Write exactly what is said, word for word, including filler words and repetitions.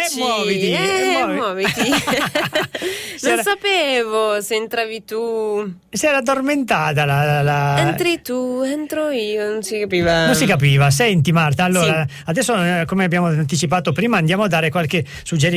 Eh, muoviti, eh, muovi. muoviti. Non era... sapevo se entravi tu. Si era addormentata la, la, la... Entri tu, entro io, non si capiva. Non si capiva. Senti Marta, allora Sì. adesso, come abbiamo anticipato prima, andiamo a dare qualche suggerimento